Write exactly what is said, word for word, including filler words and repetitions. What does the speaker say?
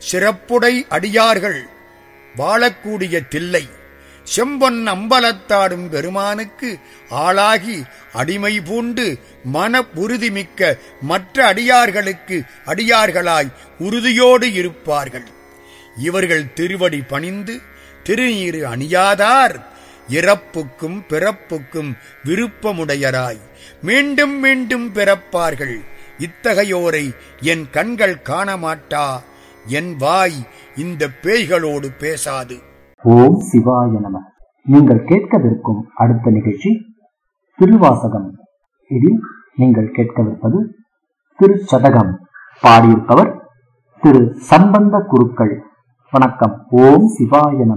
சிறப்புடை அடியார்கள் வாழக்கூடிய தில்லை செம்பொன் அம்பலத்தாடும் பெருமானுக்கு ஆளாகி அடிமை பூண்டு மன உறுதிமிக்க மற்ற அடியார்களுக்கு அடியார்களாய் உறுதியோடு இருப்பார்கள். இவர்கள் திருவடி பணிந்து திருநீறு அணியாதார் இறப்புக்கும் பிறப்புக்கும் விருப்பமுடையராய் மீண்டும் மீண்டும் பிறப்பார்கள். இத்தகையோரை என் கண்கள் காணமாட்டா, என் வாய் இந்த பேய்களோடு பேசாது. ஓம் சிவாய நம. நீங்கள் கேட்கவிருக்கும் அடுத்த நிகழ்ச்சி திருவாசகம். இதில் நீங்கள் கேட்கவிருப்பது திருச்சதகம். பாடியிருப்பவர் திரு சம்பந்த குருக்கள். வணக்கம். ஓம் சிவாய நம.